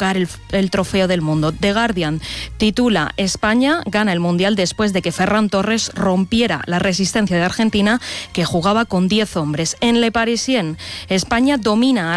tocar el trofeo del mundo. The Guardian titula: España gana el Mundial después de que Ferran Torres rompiera la resistencia de Argentina, que jugaba con 10 hombres. En Le Parisien, España domina